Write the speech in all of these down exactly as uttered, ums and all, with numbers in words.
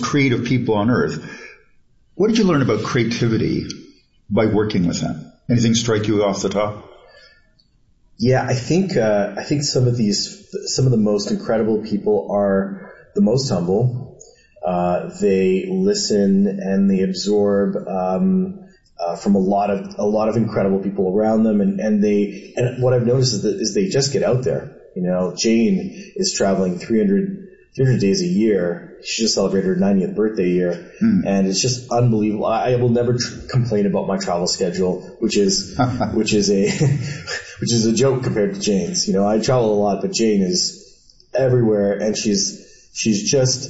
creative people on earth. What did you learn about creativity by working with him? Anything strike you off the top? Yeah, I think uh, I think some of these, some of the most incredible people are the most humble. Uh, they listen and they absorb um, uh, from a lot of a lot of incredible people around them, and, and they and what I've noticed is that is they just get out there. You know, Jane is traveling three hundred days a year. She just celebrated her ninetieth birthday year, mm. and it's just unbelievable. I, I will never tr- complain about my travel schedule, which is which is a which is a joke compared to Jane's. You know, I travel a lot, but Jane is everywhere, and she's she's just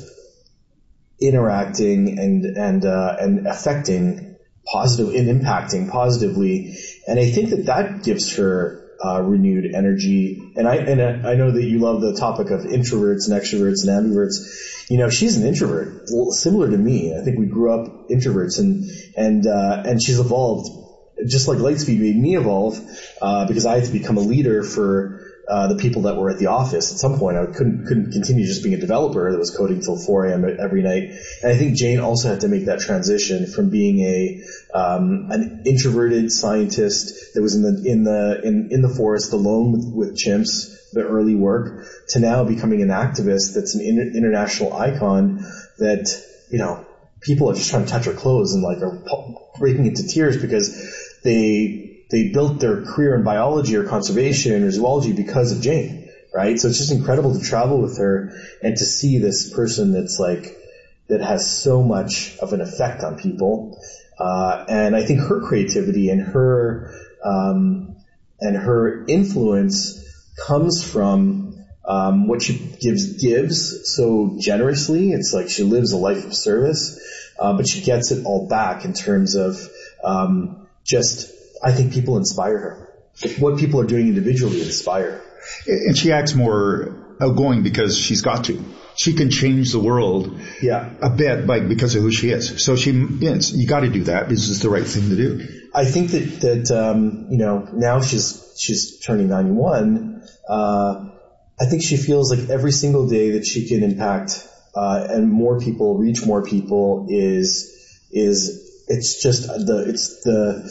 interacting and and uh, and affecting positive and impacting positively, and I think that that gives her Uh, renewed energy. And I, and I know that you love the topic of introverts and extroverts and ambiverts. You know, she's an introvert, similar to me. I think we grew up introverts, and, and, uh, and she's evolved just like Lightspeed made me evolve, uh, because I had to become a leader for, uh, the people that were at the office. At some point, I couldn't, couldn't continue just being a developer that was coding till four a.m. every night. And I think Jane also had to make that transition from being a, um, an introverted scientist that was in the, in the, in, in the forest alone with, with chimps, the early work, to now becoming an activist that's an inter- international icon that, you know, people are just trying to touch her clothes and like are breaking into tears because they, they built their career in biology or conservation or zoology because of Jane, right? So it's just incredible to travel with her and to see this person that's like, that has so much of an effect on people. Uh, and I think her creativity and her, um, and her influence comes from, um, what she gives, gives so generously. It's like she lives a life of service, uh, but she gets it all back in terms of, um, just, I think people inspire her. What people are doing individually inspire her. And she acts more outgoing because she's got to. She can change the world yeah. a bit by, because of who she is. So she, yes, you got to do that. This is the right thing to do. I think that, that, um, you know, now she's, she's turning ninety-one. Uh, I think she feels like every single day that she can impact, uh, and more people, reach more people is, is, it's just the, it's the,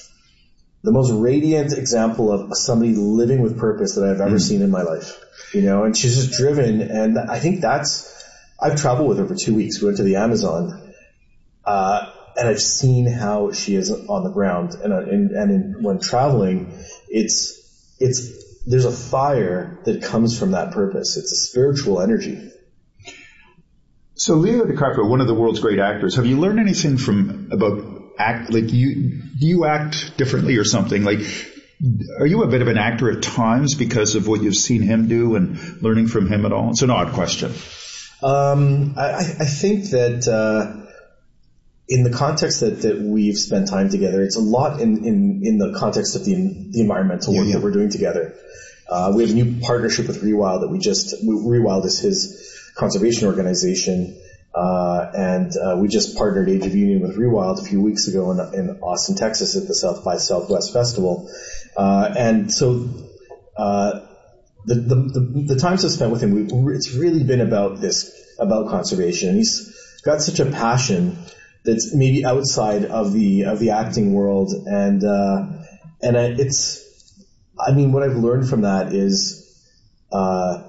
the most radiant example of somebody living with purpose that I've ever mm. seen in my life, you know, and she's just driven. And I think that's, I've traveled with her for two weeks. We went to the Amazon, uh, and I've seen how she is on the ground. And, and, and in, when traveling, it's, it's, there's a fire that comes from that purpose. It's a spiritual energy. So Leo DiCaprio, one of the world's great actors, have you learned anything from, about act, like you, do you act differently or something? Like, are you a bit of an actor at times because of what you've seen him do and learning from him at all? It's an odd question. Um, I, I think that, uh, in the context that, that we've spent time together, it's a lot in, in, in the context of the, the environmental work yeah, yeah. that we're doing together. Uh, we have a new partnership with Rewild that we just, Rewild is his conservation organization. Uh, and, uh, we just partnered Age of Union with Rewild a few weeks ago in, in Austin, Texas at the South by Southwest Festival. Uh, and so, uh, the, the, the, the times I've spent with him, we, it's really been about this, about conservation. And he's got such a passion that's maybe outside of the, of the acting world. And, uh, and it's, I mean, what I've learned from that is, uh,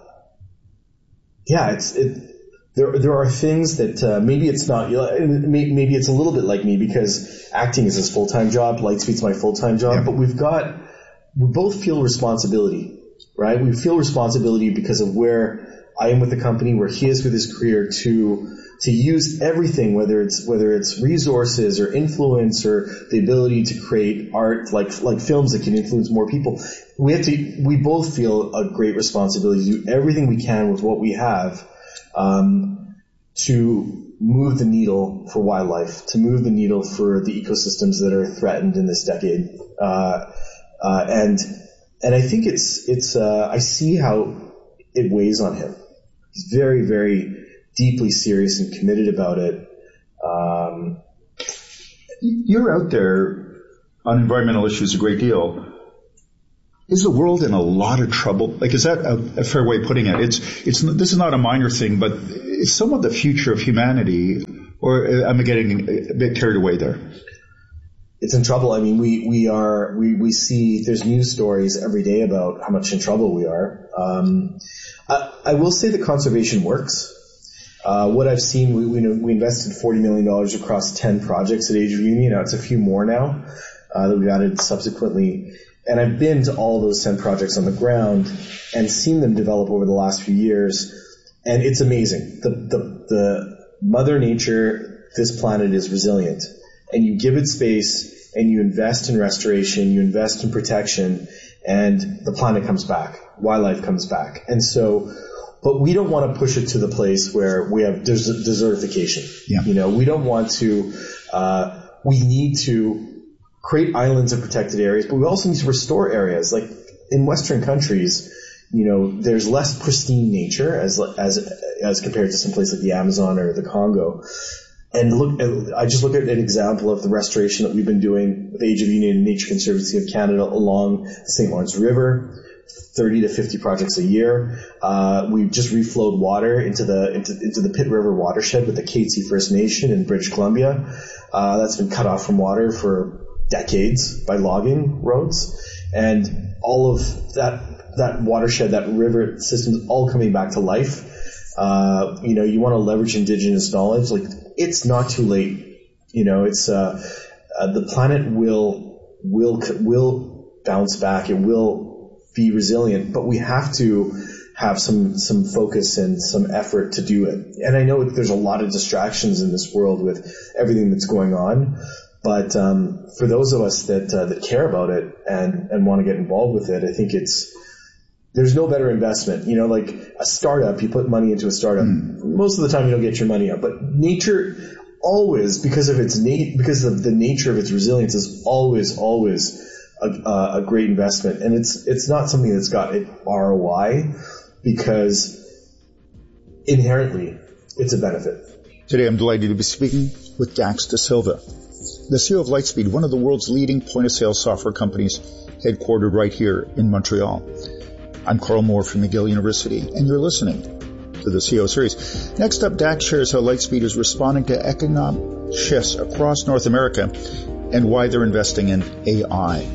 yeah, it's, it, There, there are things that uh, maybe it's not. Maybe it's a little bit like me because acting is his full-time job. Lightspeed's my full-time job. Yeah. But we've got, we both feel responsibility, right? We feel responsibility because of where I am with the company, where he is with his career, to to use everything, whether it's whether it's resources or influence or the ability to create art, like like films that can influence more people. We have to. We both feel a great responsibility to do everything we can with what we have. Um, to move the needle for wildlife, to move the needle for the ecosystems that are threatened in this decade. Uh, uh, and, and I think it's, it's, uh, I see how it weighs on him. He's very, very deeply serious and committed about it. Um, You're out there on environmental issues a great deal. Is the world in a lot of trouble? Like, is that a, a fair way of putting it? It's, it's, this is not a minor thing, but is somewhat the future of humanity, or am I getting a bit carried away there? It's in trouble. I mean, we, we are, we, we see, there's news stories every day about how much in trouble we are. Um, I, I will say that conservation works. Uh, what I've seen, we, we, we invested forty million dollars across ten projects at Age of Union. Now it's a few more now, uh, that we've added subsequently. And I've been to all those ten projects on the ground and seen them develop over the last few years. And it's amazing. The, the, the Mother Nature, this planet is resilient. And you give it space and you invest in restoration, you invest in protection, and the planet comes back. Wildlife comes back. And so, but we don't want to push it to the place where we have there's desertification. Yeah. You know, we don't want to, uh, we need to create islands of protected areas, but we also need to restore areas. Like in Western countries, you know, there's less pristine nature as, as, as compared to some place like the Amazon or the Congo. And look, I just look at an example of the restoration that we've been doing with Age of Union and Nature Conservancy of Canada along the Saint Lawrence River, thirty to fifty projects a year. Uh, we've just reflowed water into the, into, into the Pitt River watershed with the Katzie First Nation in British Columbia. Uh, that's been cut off from water for decades by logging roads. And all of that, that watershed, that river system is all coming back to life. Uh, you know, you want to leverage indigenous knowledge. Like, it's not too late. You know, it's, uh, uh, the planet will, will, will bounce back. It will be resilient, but we have to have some, some focus and some effort to do it. And I know there's a lot of distractions in this world with everything that's going on, but, um, for those of us that, uh, that care about it and, and want to get involved with it, I think it's, there's no better investment. You know, like a startup, you put money into a startup. Mm. Most of the time you don't get your money out. But nature always, because of its na- because of the nature of its resilience, is always, always a, a great investment. And it's it's not something that's got an R O I, because inherently it's a benefit. Today I'm delighted to be speaking with Dax Dasilva, the C E O of Lightspeed, one of the world's leading point-of-sale software companies headquartered right here in Montreal. I'm Carl Moore from McGill University, and you're listening to the C E O Series. Next up, Dax shares how Lightspeed is responding to economic shifts across North America and why they're investing in A I.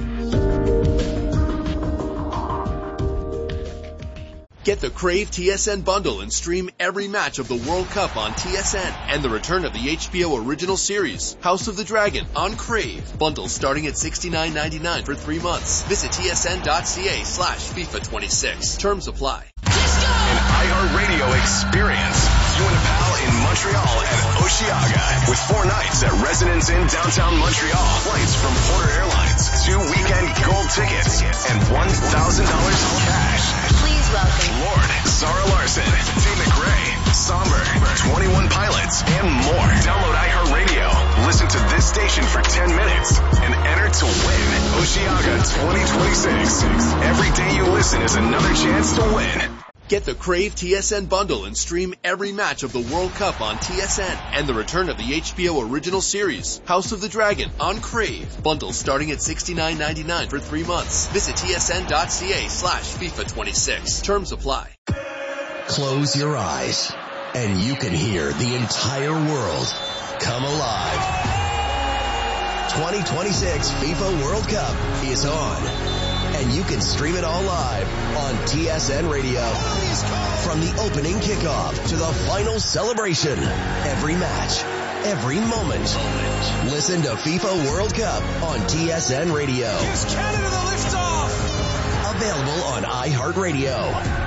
Get the Crave T S N bundle and stream every match of the World Cup on T S N and the return of the H B O original series, House of the Dragon, on Crave. Bundles starting at sixty-nine ninety-nine for three months. Visit tsn.ca slash FIFA twenty-six. Terms apply. An iHeartRadio experience. You and a pal in Montreal at Osheaga with four nights at Residence Inn downtown Montreal. Flights from Porter Airlines, two weekend gold tickets, and one thousand dollars cash. Please welcome Lord, Zara Larson, Dave McRae, Somber, twenty-one Pilots, and more. Download iHeartRadio. Listen to this station for ten minutes and enter to win Osheaga twenty twenty-six. Every day you listen is another chance to win. Get the Crave T S N bundle and stream every match of the World Cup on T S N and the return of the H B O original series, House of the Dragon, on Crave. Bundles starting at sixty-nine ninety-nine for three months. Visit tsn.ca slash FIFA twenty-six. Terms apply. Close your eyes and you can hear the entire world come alive. twenty twenty-six FIFA World Cup is on. And you can stream it all live on T S N Radio. From the opening kickoff to the final celebration, every match, every moment. Listen to FIFA World Cup on T S N Radio. Here's Canada the liftoff. Available on iHeartRadio.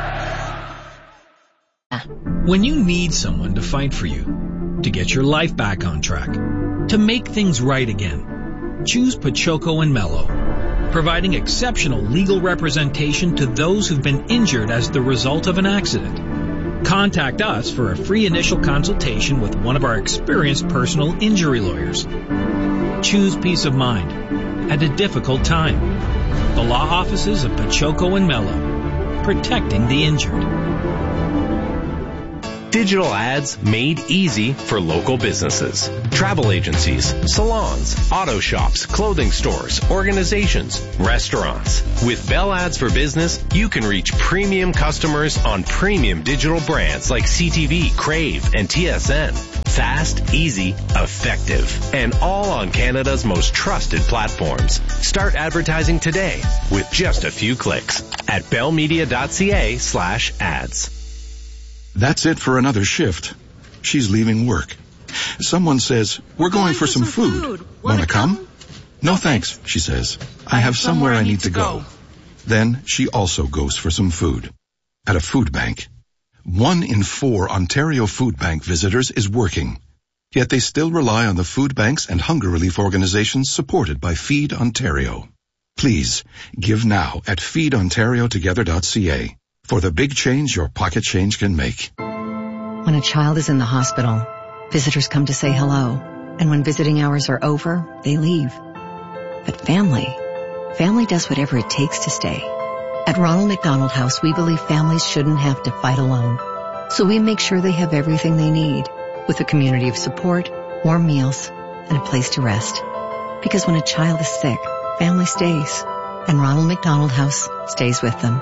When you need someone to fight for you, to get your life back on track, to make things right again, choose Pachoco and Mello. Providing exceptional legal representation to those who've been injured as the result of an accident. Contact us for a free initial consultation with one of our experienced personal injury lawyers. Choose peace of mind at a difficult time. The law offices of Pachoco and Mello, protecting the injured. Digital ads made easy for local businesses. Travel agencies, salons, auto shops, clothing stores, organizations, restaurants. With Bell Ads for Business, you can reach premium customers on premium digital brands like C T V, Crave, and T S N. Fast, easy, effective, and all on Canada's most trusted platforms. Start advertising today with just a few clicks at bellmedia.ca slash ads. That's it for another shift. She's leaving work. Someone says, we're going, going for, for some, some food. food. Wanna come? come? No thanks, she says. I, I have somewhere, somewhere I need to go. go. Then she also goes for some food. At a food bank. One in four Ontario Food Bank visitors is working. Yet they still rely on the food banks and hunger relief organizations supported by Feed Ontario. Please, give now at feed ontario together dot c a for the big change your pocket change can make. When a child is in the hospital, visitors come to say hello. And when visiting hours are over, they leave. But family, family does whatever it takes to stay. At Ronald McDonald House, we believe families shouldn't have to fight alone. So we make sure they have everything they need, with a community of support, warm meals, and a place to rest. Because when a child is sick, family stays, and Ronald McDonald House stays with them.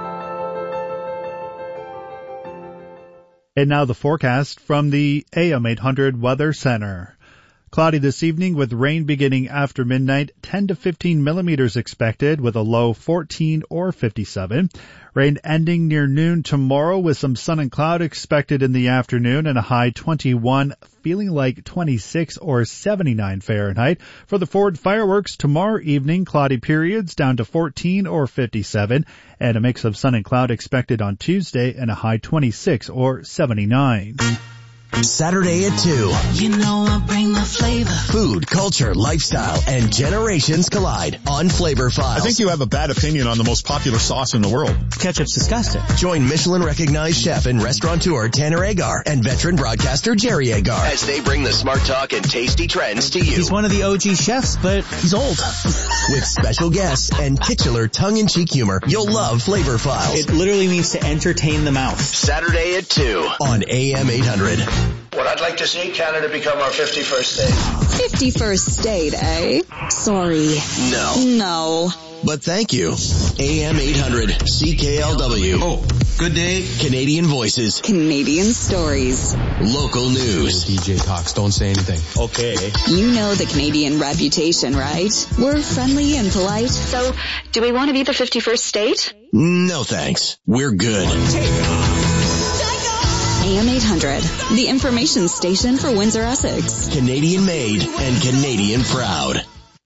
And now the forecast from the A M eight hundred Weather Center. Cloudy this evening with rain beginning after midnight, ten to fifteen millimeters expected with a low fourteen or fifty-seven. Rain ending near noon tomorrow with some sun and cloud expected in the afternoon and a high twenty-one, feeling like twenty-six or seventy-nine Fahrenheit. For the Ford fireworks tomorrow evening, cloudy periods down to fourteen or fifty-seven and a mix of sun and cloud expected on Tuesday and a high twenty-six or seventy-nine. Saturday at two. You know I bring the flavor. Food, culture, lifestyle, and generations collide on Flavor Files. I think you have a bad opinion on the most popular sauce in the world. Ketchup's disgusting. Join Michelin-recognized chef and restaurateur Tanner Agar and veteran broadcaster Jerry Agar as they bring the smart talk and tasty trends to you. He's one of the O G chefs, but he's old. With special guests and titular tongue-in-cheek humor, you'll love Flavor Files. It literally means to entertain the mouth. Saturday at two on A M eight hundred. What I'd like to see, Canada become our fifty-first state. fifty-first state, eh? Sorry. No. No. But thank you. A M eight hundred C K L W. Oh, good day. Canadian voices. Canadian stories. Local news. D J talks, don't say anything. Okay. You know the Canadian reputation, right? We're friendly and polite. So, do we want to be the fifty-first state? No thanks. We're good. Take off. A M eight hundred, the information station for Windsor, Essex. Canadian made and Canadian proud.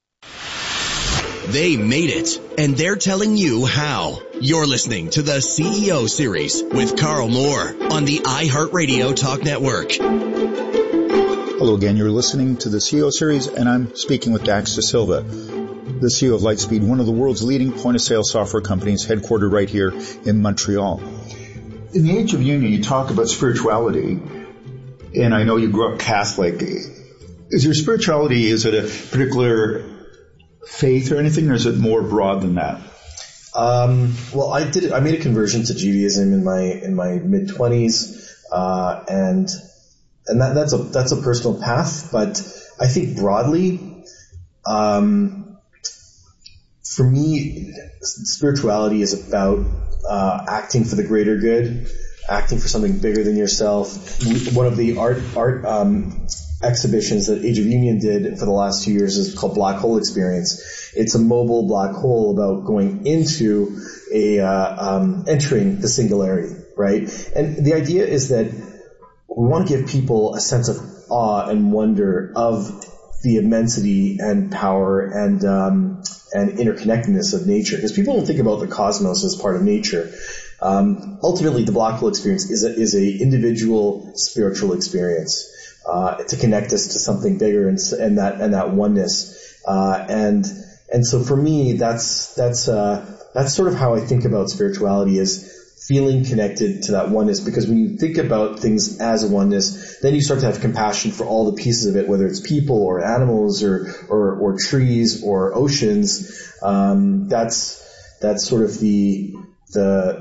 They made it, and they're telling you how. You're listening to the C E O Series with Carl Moore on the iHeartRadio Talk Network. Hello again, you're listening to the C E O Series, and I'm speaking with Dax Da Silva, the C E O of Lightspeed, one of the world's leading point-of-sale software companies headquartered right here in Montreal. In the age of union, you talk about spirituality, and I know you grew up Catholic. Is your spirituality, is it a particular faith or anything, or is it more broad than that? Um, well, I did. I made a conversion to Judaism in my in my mid twenties, uh, and and that, that's a that's a personal path. But I think broadly, um, for me, spirituality is about uh, acting for the greater good, acting for something bigger than yourself. One of the art art um, exhibitions that Age of Union did for the last two years is called Black Hole Experience. It's a mobile black hole about going into a uh, um, entering the singularity, right? And the idea is that we want to give people a sense of awe and wonder of the immensity and power and um, and interconnectedness of nature, because people don't think about the cosmos as part of nature. Um, ultimately, the black hole experience is a, is a individual spiritual experience uh, to connect us to something bigger and, and that and that oneness. Uh, and and so for me, that's that's uh, that's sort of how I think about spirituality, is feeling connected to that oneness. Because when you think about things as a oneness, then you start to have compassion for all the pieces of it, whether it's people or animals or or, or trees or oceans. Um, that's that's sort of the the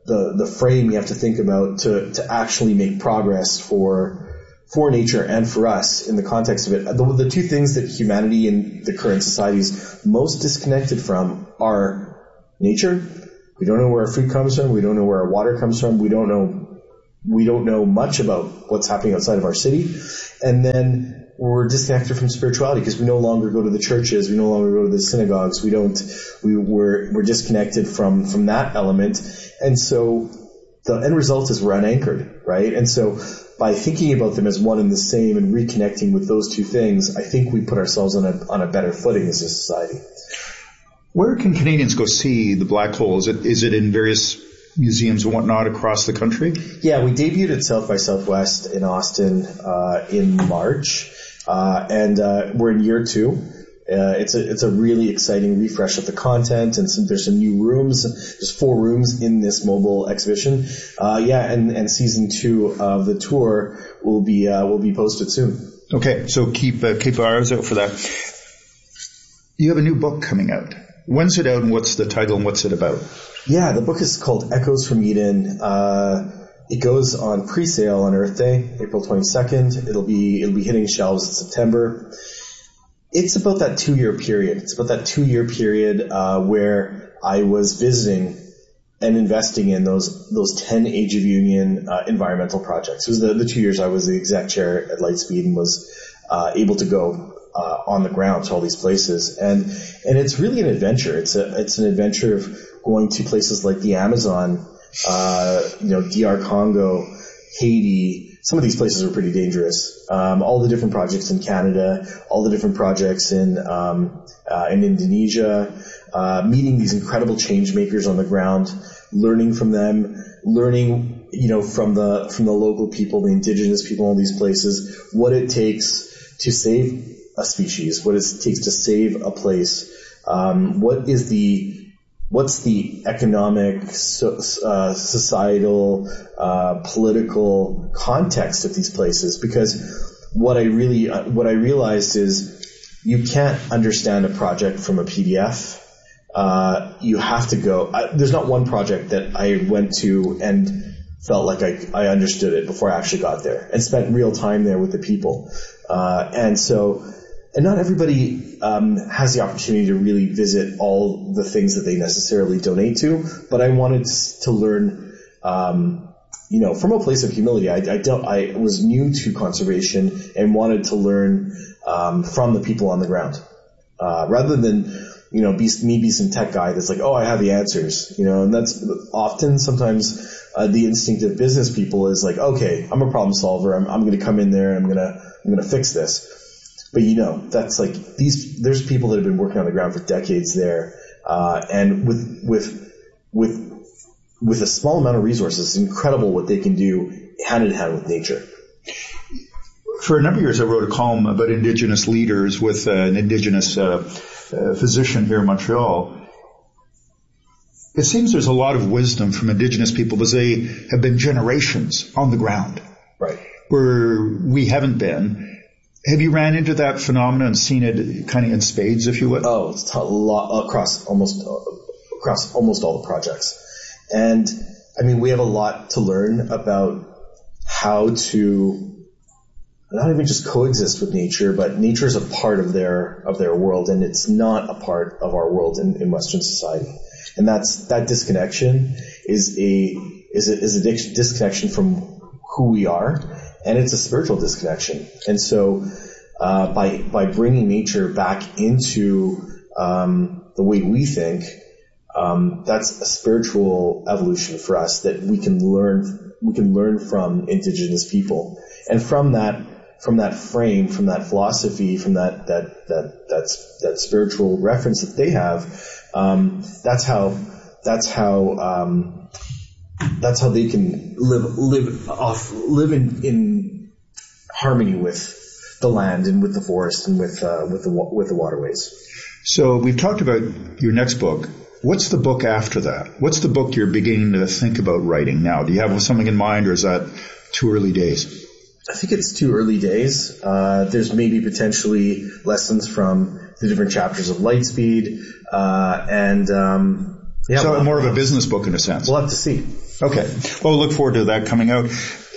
the, the frame you have to think about to, to actually make progress for for nature and for us in the context of it. The, the two things that humanity in the current society is most disconnected from are nature. We don't know where our food comes from. We don't know where our water comes from. We don't know, we don't know much about what's happening outside of our city. And then we're disconnected from spirituality because we no longer go to the churches. We no longer go to the synagogues. We don't, we, we're, we're disconnected from, from that element. And so the end result is we're unanchored, right? And so by thinking about them as one and the same and reconnecting with those two things, I think we put ourselves on a, on a better footing as a society. Where can Canadians go see the black hole? Is it, is it in various museums and whatnot across the country? Yeah, we debuted at South by Southwest in Austin, uh, in March. Uh, and, uh, we're in year two. Uh, it's a, it's a really exciting refresh of the content and some, there's some new rooms. There's four rooms in this mobile exhibition. Uh, yeah, and, and season two of the tour will be, uh, will be posted soon. Okay. So keep, uh, keep our eyes out for that. You have a new book coming out. When's it out and what's the title and what's it about? Yeah, the book is called Echoes from Eden. Uh, it goes on pre-sale on Earth Day, April twenty-second. It'll be, it'll be hitting shelves in September. It's about that two-year period. It's about that two-year period uh, where I was visiting and investing in those those ten Age of Union uh, environmental projects. It was the, the two years I was the exec chair at Lightspeed and was uh, able to go uh, on the ground to all these places. And and it's really an adventure. It's a it's an adventure of going to places like the Amazon, uh, you know, D R Congo, Haiti. Some of these places are pretty dangerous. Um, all the different projects in Canada, all the different projects in um, uh, in Indonesia, uh, meeting these incredible change makers on the ground, learning from them, learning, you know, from the from the local people, the indigenous people in all these places, what it takes to save a species, what it takes to save a place, um, what is the What's the economic, so, uh, societal, uh, political context of these places? Because what I really, uh, what I realized is you can't understand a project from a P D F. Uh, you have to go. I, there's not one project that I went to and felt like I, I understood it before I actually got there and spent real time there with the people. Uh, and so. And not everybody um, has the opportunity to really visit all the things that they necessarily donate to, but I wanted to learn, um, you know, from a place of humility. I, I, don't, I was new to conservation and wanted to learn um, from the people on the ground, uh, rather than, you know, be me be some tech guy that's like, oh, I have the answers, you know. And that's often sometimes uh, the instinct of business people is like, okay, I'm a problem solver. I'm, I'm going to come in there and I'm going to I'm going to fix this. But you know, that's like these, there's people that have been working on the ground for decades there, uh, and with, with, with, with a small amount of resources, it's incredible what they can do hand in hand with nature. For a number of years, I wrote a column about Indigenous leaders with uh, an Indigenous, uh, uh, physician here in Montreal. It seems there's a lot of wisdom from Indigenous people because they have been generations on the ground. Right. Where we haven't been. Have you ran into that phenomenon and seen it kind of in spades, if you would? Oh, it's a lot across almost across almost all the projects, and I mean we have a lot to learn about how to not even just coexist with nature, but nature is a part of their of their world, and it's not a part of our world in, in Western society, and that's that disconnection is a is a, is a disconnection from who we are. And it's a spiritual disconnection. And so, uh, by, by bringing nature back into, um, the way we think, um, that's a spiritual evolution for us that we can learn, we can learn from Indigenous people. And from that, from that frame, from that philosophy, from that, that, that, that's, that spiritual reference that they have, um, that's how, that's how, um, that's how they can live, live off, live in, in harmony with the land and with the forest and with, uh, with the, with the waterways. So we've talked about your next book. What's the book after that? What's the book you're beginning to think about writing now? Do you have something in mind, or is that too early days? I think it's too early days. Uh, there's maybe potentially lessons from the different chapters of Lightspeed, uh, and, um, yeah. So well, more of a business book in a sense. We'll have to see. Okay. Well, we'll look forward to that coming out.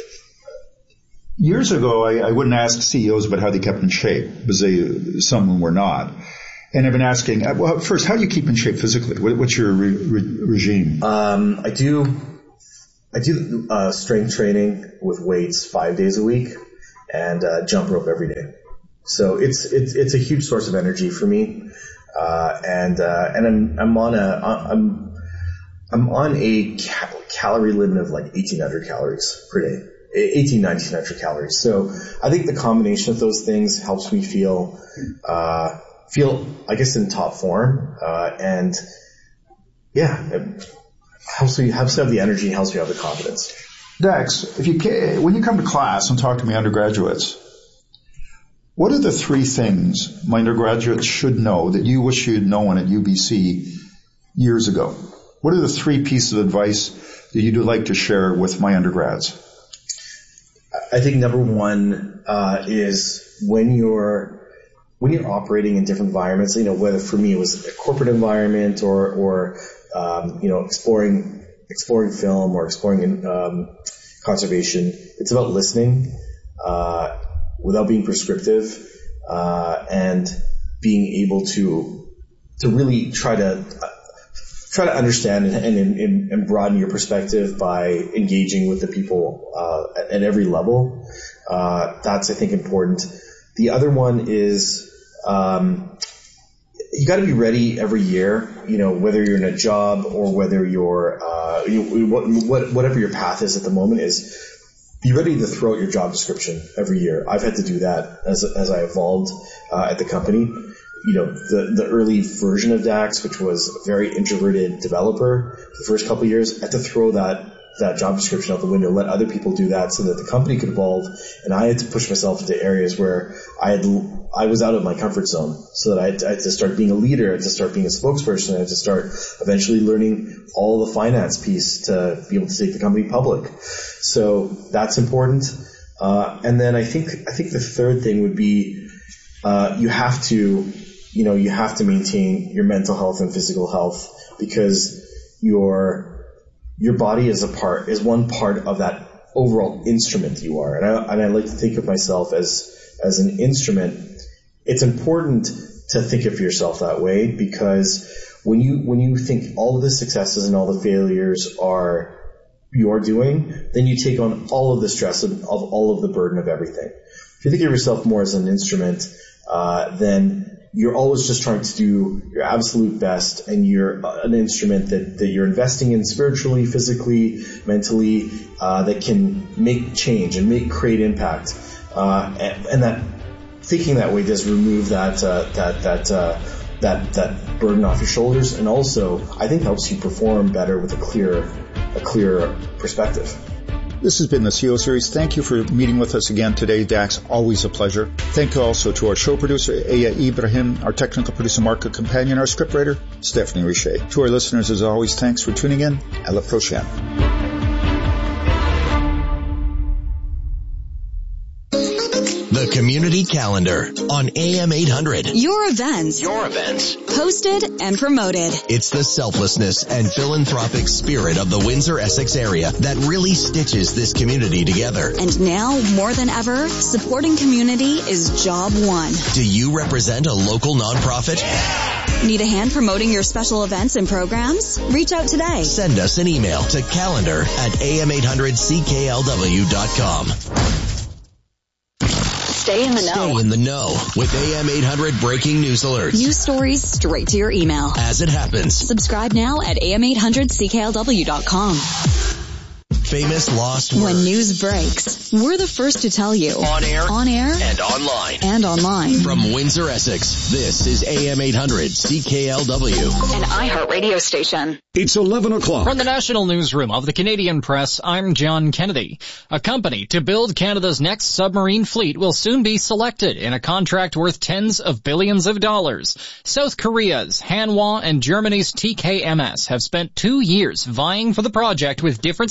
Years ago, I, I wouldn't ask C E Os about how they kept in shape, because they, some were not. And I've been asking, well, first, how do you keep in shape physically? What, what's your re- re- regime? Um, I do, I do uh, strength training with weights five days a week, and uh, jump rope every day. So it's it's it's a huge source of energy for me, uh, and uh, and I'm I'm on a I'm I'm on a cal- calorie limit of like eighteen hundred calories per day. eighteen, nineteen hundred calories. So I think the combination of those things helps me feel, uh, feel, I guess, in top form. Uh, and yeah, it helps me, helps me have the energy, helps me have the confidence. Dax, if you can, when you come to class and talk to my undergraduates, what are the three things my undergraduates should know that you wish you'd known at U B C years ago? What are the three pieces of advice that you'd like to share with my undergrads? I think number one uh, is when you're when you're operating in different environments. You know, whether for me it was a corporate environment or or um, you know exploring exploring film or exploring um, conservation. It's about listening uh, without being prescriptive uh, and being able to to really try to. Uh, Try to understand and, and, and broaden your perspective by engaging with the people uh, at, at every level. Uh, that's, I think, important. The other one is um, you got to be ready every year. You know, whether you're in a job or whether you're uh, you, what, what, whatever your path is at the moment is. Be ready to throw out your job description every year. I've had to do that as as I evolved uh, at the company. You know, the, the early version of Dax, which was a very introverted developer for the first couple of years, I had to throw that, that job description out the window, let other people do that so that the company could evolve. And I had to push myself into areas where I had, I was out of my comfort zone so that I had, to, I had to start being a leader, I had to start being a spokesperson, I had to start eventually learning all the finance piece to be able to take the company public. So that's important. Uh, and then I think, I think the third thing would be, uh, you have to, you know, you have to maintain your mental health and physical health because your your body is a part is one part of that overall instrument you are. And I and I like to think of myself as as an instrument. It's important to think of yourself that way because when you when you think all of the successes and all the failures are you're doing, then you take on all of the stress of, of all of the burden of everything. If you think of yourself more as an instrument, uh, then you're always just trying to do your absolute best, and you're an instrument that, that you're investing in spiritually, physically, mentally, uh, that can make change and make create impact. Uh, and, and that thinking that way does remove that uh, that that uh, that that burden off your shoulders, and also I think helps you perform better with a clear a clear perspective. This has been the C E O Series. Thank you for meeting with us again today, Dax. Always a pleasure. Thank you also to our show producer, Aya Ibrahim, our technical producer, Marco Companion, our scriptwriter, Stephanie Richer. To our listeners, as always, thanks for tuning in. À la prochaine. The Community Calendar on A M eight hundred. Your events. Your events. Hosted and promoted. It's the selflessness and philanthropic spirit of the Windsor-Essex area that really stitches this community together. And now, more than ever, supporting community is job one. Do you represent a local nonprofit? Yeah! Need a hand promoting your special events and programs? Reach out today. Send us an email to calendar at a m eight hundred c k l w dot com. Stay in the know. Stay in the know with A M eight hundred breaking news alerts. News stories straight to your email. As it happens. Subscribe now at a m eight hundred c k l w dot com. Famous lost words. When news breaks, we're the first to tell you. On air. On air. And online. And online. From Windsor, Essex, this is A M eight hundred C K L W. An iHeart radio station. It's eleven o'clock. From the National Newsroom of the Canadian Press, I'm John Kennedy. A company to build Canada's next submarine fleet will soon be selected in a contract worth tens of billions of dollars. South Korea's Hanwha and Germany's T K M S have spent two years vying for the project with different strategies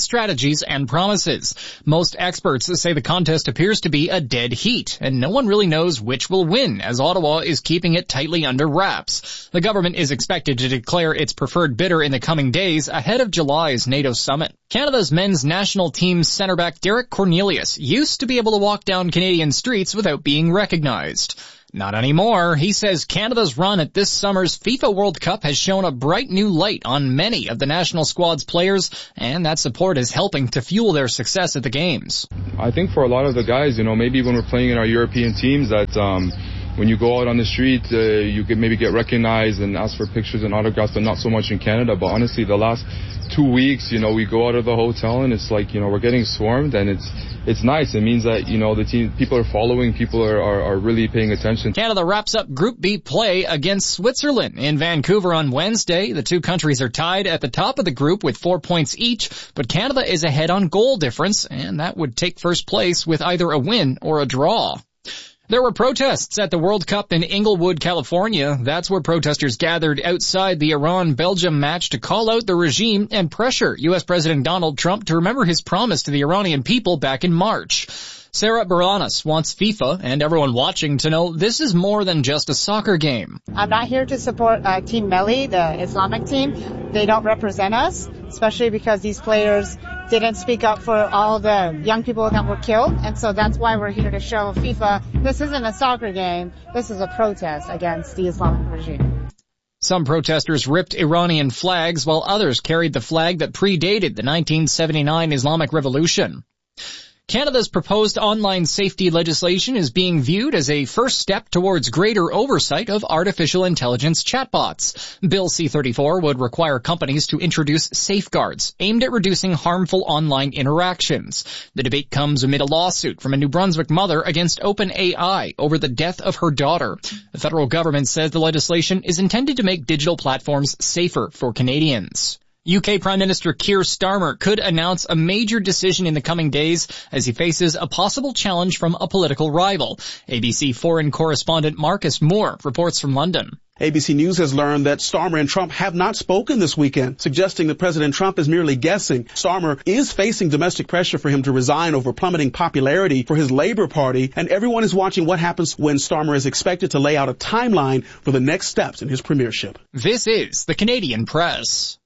apologies and promises. Most experts say the contest appears to be a dead heat, and no one really knows which will win, as Ottawa is keeping it tightly under wraps. The government is expected to declare its preferred bidder in the coming days ahead of July's NATO summit. Canada's men's national team centre back Derek Cornelius used to be able to walk down Canadian streets without being recognized. Not anymore. He says Canada's run at this summer's FIFA World Cup has shown a bright new light on many of the national squad's players, and that support is helping to fuel their success at the games. I think for a lot of the guys, you know, maybe when we're playing in our European teams, that um when you go out on the street, uh, you can maybe get recognized and ask for pictures and autographs, but not so much in Canada. But honestly, the last two weeks, you know, we go out of the hotel and it's like, you know, we're getting swarmed, and it's it's nice. It means that, you know, the team, people are following, people are, are, are really paying attention. Canada wraps up Group B play against Switzerland in Vancouver on Wednesday. The two countries are tied at the top of the group with four points each, but Canada is ahead on goal difference, and that would take first place with either a win or a draw. There were protests at the World Cup in Inglewood, California. That's where protesters gathered outside the Iran-Belgium match to call out the regime and pressure U S President Donald Trump to remember his promise to the Iranian people back in March. Sarah Baranas wants FIFA and everyone watching to know this is more than just a soccer game. I'm not here to support uh, Team Melli, the Islamic team. They don't represent us, especially because these players didn't speak up for all the young people that were killed. And so that's why we're here to show FIFA this isn't a soccer game. This is a protest against the Islamic regime. Some protesters ripped Iranian flags while others carried the flag that predated the nineteen seventy-nine Islamic Revolution. Canada's proposed online safety legislation is being viewed as a first step towards greater oversight of artificial intelligence chatbots. Bill C thirty-four would require companies to introduce safeguards aimed at reducing harmful online interactions. The debate comes amid a lawsuit from a New Brunswick mother against OpenAI over the death of her daughter. The federal government says the legislation is intended to make digital platforms safer for Canadians. U K Prime Minister Keir Starmer could announce a major decision in the coming days as he faces a possible challenge from a political rival. A B C foreign correspondent Marcus Moore reports from London. A B C News has learned that Starmer and Trump have not spoken this weekend, suggesting that President Trump is merely guessing. Starmer is facing domestic pressure for him to resign over plummeting popularity for his Labour Party, and everyone is watching what happens when Starmer is expected to lay out a timeline for the next steps in his premiership. This is the Canadian Press.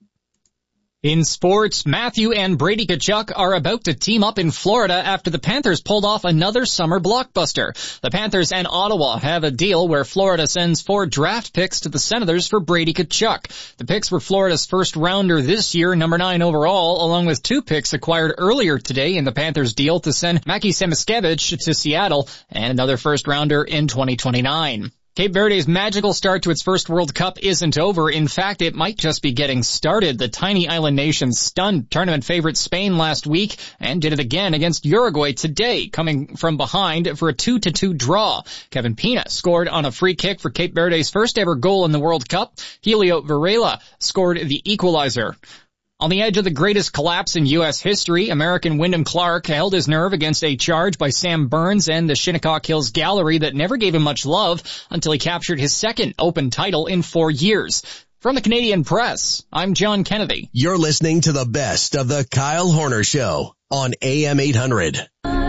In sports, Matthew and Brady Tkachuk are about to team up in Florida after the Panthers pulled off another summer blockbuster. The Panthers and Ottawa have a deal where Florida sends four draft picks to the Senators for Brady Tkachuk. The picks were Florida's first rounder this year, number nine overall, along with two picks acquired earlier today in the Panthers deal to send Mackie Samoskevich to Seattle and another first rounder in twenty twenty-nine. Cape Verde's magical start to its first World Cup isn't over. In fact, it might just be getting started. The tiny island nation stunned tournament favorite Spain last week and did it again against Uruguay today, coming from behind for a two to two draw. Kevin Pina scored on a free kick for Cape Verde's first ever goal in the World Cup. Helio Varela scored the equalizer. On the edge of the greatest collapse in U S history, American Wyndham Clark held his nerve against a charge by Sam Burns and the Shinnecock Hills Gallery that never gave him much love until he captured his second Open title in four years. From the Canadian Press, I'm John Kennedy. You're listening to the best of the Kyle Horner Show on A M eight hundred.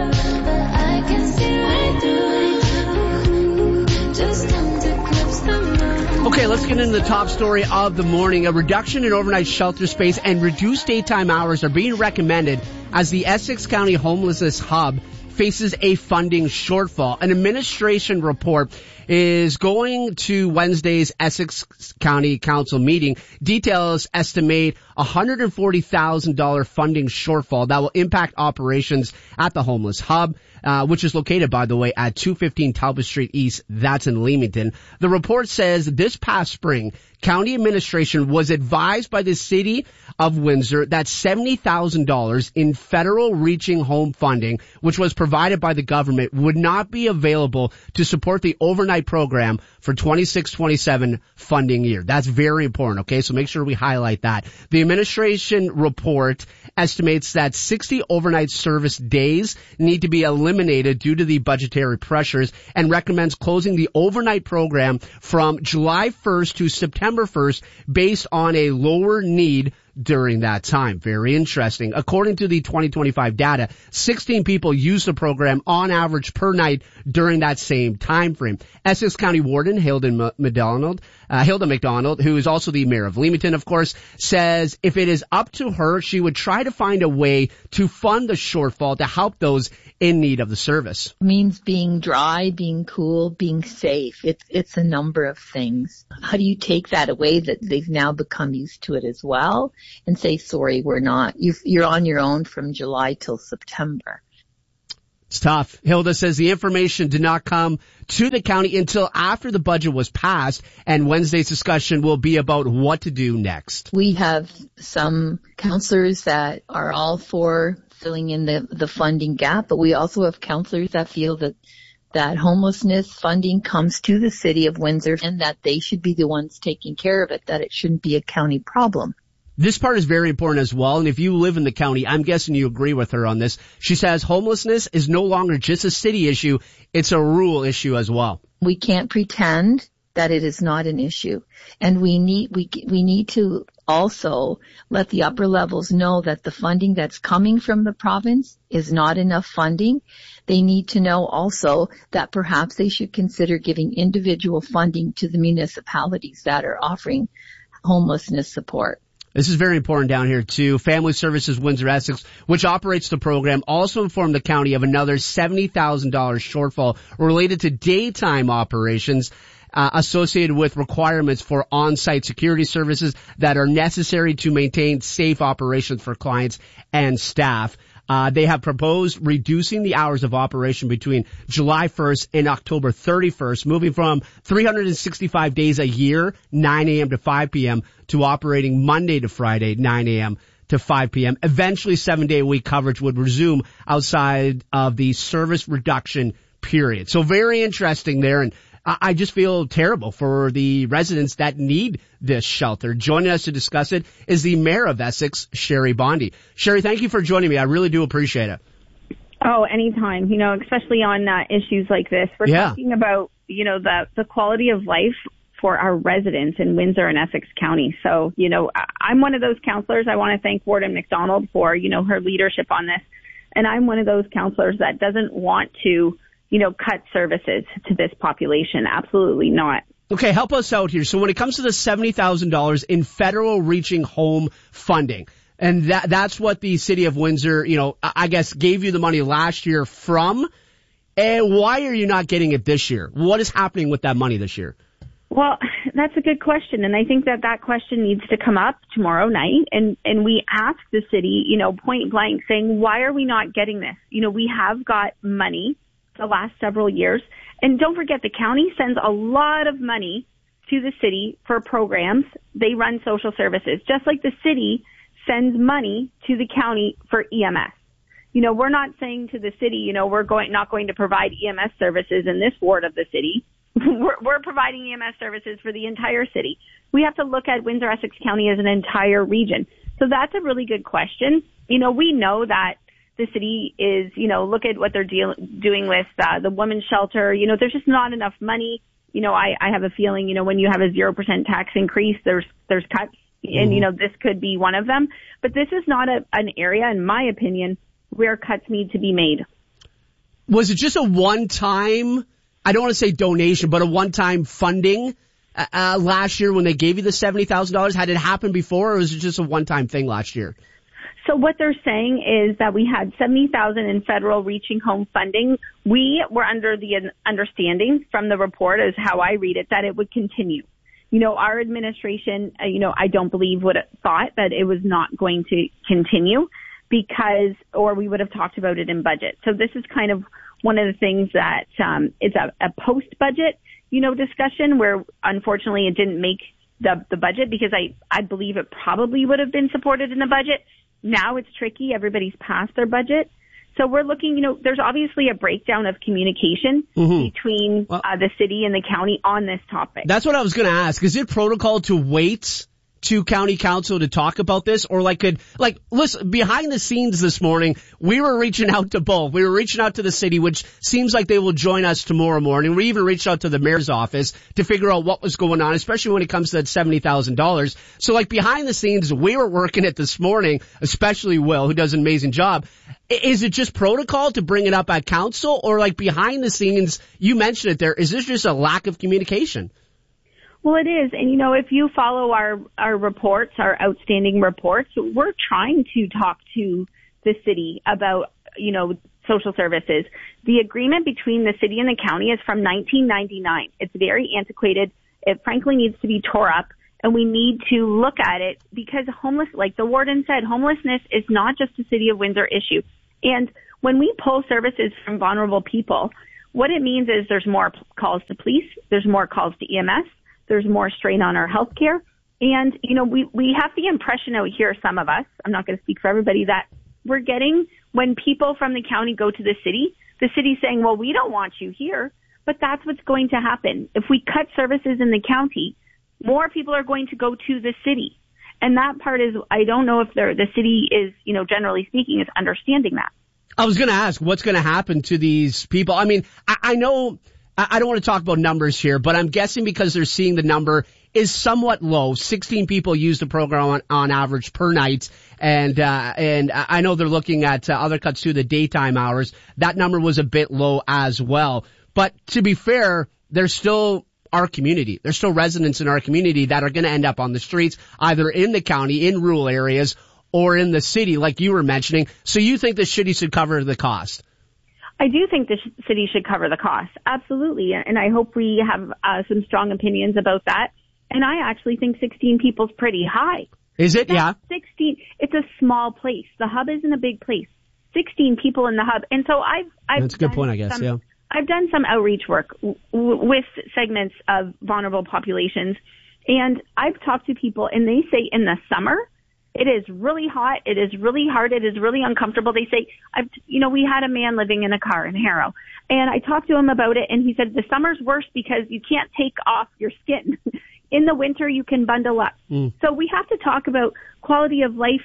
Okay, let's get into the top story of the morning. A reduction in overnight shelter space and reduced daytime hours are being recommended as the Essex County Homelessness Hub faces a funding shortfall. An administration report is going to Wednesday's Essex County Council meeting. Details estimate one hundred forty thousand dollars funding shortfall that will impact operations at the homeless hub, uh, which is located, by the way, at two fifteen Talbot Street East. That's in Leamington. The report says this past spring, county administration was advised by the city of Windsor that seventy thousand dollars in federal reaching home funding, which was provided by the government, would not be available to support the overnight program for twenty-six twenty-seven funding year. That's very important, okay? So make sure we highlight that. The administration report estimates that sixty overnight service days need to be eliminated due to the budgetary pressures and recommends closing the overnight program from July first to September first based on a lower need during that time. Very interesting. According to the twenty twenty-five data, sixteen people used the program on average per night during that same time frame. Essex County Warden Hilda McDonald, uh, Hilda McDonald, who is also the mayor of Leamington, of course, says if it is up to her, she would try to find a way to fund the shortfall to help those in need of the service. It means being dry, being cool, being safe. It's it's a number of things. How do you take that away that they've now become used to it as well and say, sorry, we're not. You've, you're on your own from July till September. It's tough. Hilda says the information did not come to the county until after the budget was passed, and Wednesday's discussion will be about what to do next. We have some counselors that are all for filling in the, the funding gap, but we also have counselors that feel that that homelessness funding comes to the city of Windsor and that they should be the ones taking care of it, that it shouldn't be a county problem. This part is very important as well, and if you live in the county, I'm guessing you agree with her on this. She says homelessness is no longer just a city issue, it's a rural issue as well. We can't pretend that it is not an issue, and we need we we need to also let the upper levels know that the funding that's coming from the province is not enough funding. They need to know also that perhaps they should consider giving individual funding to the municipalities that are offering homelessness support. This is very important down here too. Family Services Windsor Essex, which operates the program, also informed the county of another seventy thousand dollars shortfall related to daytime operations uh, associated with requirements for on-site security services that are necessary to maintain safe operations for clients and staff. Uh, they have proposed reducing the hours of operation between July first and October thirty-first, moving from three hundred sixty-five days a year, nine a.m. to five p.m., to operating Monday to Friday, nine a.m. to five p.m. Eventually, seven-day-a-week coverage would resume outside of the service reduction period. So very interesting there, and I just feel terrible for the residents that need this shelter. Joining us to discuss it is the mayor of Essex, Sherry Bondi. Sherry, thank you for joining me. I really do appreciate it. Oh, anytime. You know, especially on uh, issues like this. We're yeah. talking about, you know, the, the quality of life for our residents in Windsor and Essex County. So, you know, I'm one of those counselors. I want to thank Warden McDonald for, you know, her leadership on this. And I'm one of those counselors that doesn't want to, you know, cut services to this population. Absolutely not. Okay, help us out here. So when it comes to the seventy thousand dollars in federal reaching home funding, and that that's what the city of Windsor, you know, I guess gave you the money last year from, and why are you not getting it this year? What is happening with that money this year? Well, that's a good question, and I think that that question needs to come up tomorrow night, and, and we ask the city, you know, point blank, saying, why are we not getting this? You know, we have got money the last several years. And don't forget, the county sends a lot of money to the city for programs. They run social services, just like the city sends money to the county for E M S. You know, we're not saying to the city, you know, we're going not going to provide E M S services in this ward of the city. we're, we're providing E M S services for the entire city. We have to look at Windsor-Essex County as an entire region. So that's a really good question. You know, we know that the city is, you know, look at what they're deal- doing with uh, the women's shelter. You know, there's just not enough money. You know, I, I have a feeling, you know, when you have a zero percent tax increase, there's there's cuts. Mm-hmm. And, you know, this could be one of them. But this is not a, an area, in my opinion, where cuts need to be made. Was it just a one-time, I don't want to say donation, but a one-time funding uh, uh, last year when they gave you the seventy thousand dollars? Had it happened before, or was it just a one-time thing last year? So what they're saying is that we had seventy thousand dollars in federal reaching home funding. We were under the understanding from the report, as how I read it, that it would continue. You know, our administration, uh, you know, I don't believe would have thought that it was not going to continue because, or we would have talked about it in budget. So this is kind of one of the things that um, it's a, a post-budget, you know, discussion where unfortunately it didn't make the, the budget because I, I believe it probably would have been supported in the budget. Now it's tricky. Everybody's passed their budget. So we're looking, you know, there's obviously a breakdown of communication mm-hmm. between well, uh, the city and the county on this topic. That's what I was going to ask. Is it protocol to wait to county council to talk about this? Or like could, like, listen, behind the scenes this morning, we were reaching out to both. We were reaching out to the city, which seems like they will join us tomorrow morning. We even reached out to the mayor's office to figure out what was going on, especially when it comes to that seventy thousand dollars. So like behind the scenes, we were working it this morning, especially Will, who does an amazing job. Is it just protocol to bring it up at council, or like behind the scenes, you mentioned it there, is this just a lack of communication? Well, it is. And, you know, if you follow our, our reports, our outstanding reports, we're trying to talk to the city about, you know, social services. The agreement between the city and the county is from nineteen ninety-nine. It's very antiquated. It frankly needs to be tore up, and we need to look at it because homeless, like the warden said, homelessness is not just a City of Windsor issue. And when we pull services from vulnerable people, what it means is there's more calls to police, there's more calls to E M S, there's more strain on our healthcare. And, you know, we, we have the impression out here, some of us, I'm not going to speak for everybody, that we're getting when people from the county go to the city, the city's saying, well, we don't want you here. But that's what's going to happen. If we cut services in the county, more people are going to go to the city. And that part is, I don't know if the city is, you know, generally speaking, is understanding that. I was going to ask, what's going to happen to these people? I mean, I, I know, I don't want to talk about numbers here, but I'm guessing because they're seeing the number is somewhat low. sixteen people use the program on, on average per night. And, uh, and I know they're looking at uh, other cuts to the daytime hours. That number was a bit low as well. But to be fair, there's still our community. There's still residents in our community that are going to end up on the streets, either in the county, in rural areas, or in the city, like you were mentioning. So you think the city should cover the cost? I do think the sh- city should cover the cost. Absolutely. And I hope we have uh, some strong opinions about that. And I actually think sixteen people is pretty high. Is it? That's yeah. sixteen. It's a small place. The hub isn't a big place. sixteen people in the hub. And so I've, I've That's a good point, I guess. Some, yeah. I've done some outreach work w- with segments of vulnerable populations, and I've talked to people, and they say in the summer, it is really hot, it is really hard, it is really uncomfortable. They say, I've, you know, we had a man living in a car in Harrow, and I talked to him about it, and he said the summer's worse because you can't take off your skin. In the winter, you can bundle up. Mm. So we have to talk about quality of life